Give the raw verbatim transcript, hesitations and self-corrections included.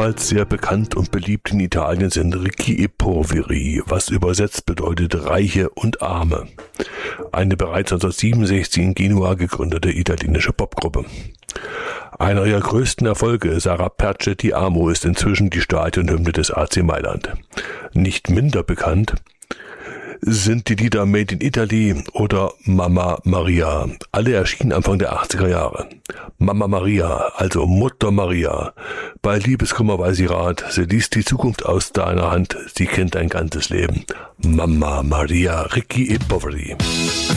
Ebenfalls sehr bekannt und beliebt in Italien sind Ricchi e Poveri, was übersetzt bedeutet Reiche und Arme. Eine bereits neunzehnhundertsiebenundsechzig in Genua gegründete italienische Popgruppe. Einer ihrer größten Erfolge, Sarà Perce Ti Amo, ist inzwischen die Stadionhymne des A C Mailand. Nicht minder bekannt sind die Lieder Made in Italy oder Mamma Maria. Alle erschienen Anfang der achtziger Jahre. Mamma Maria, also Mutter Maria. Bei Liebeskummer weiß sie Rat, sie liest die Zukunft aus deiner Hand, sie kennt dein ganzes Leben. Mamma Maria, Ricchi e Poveri.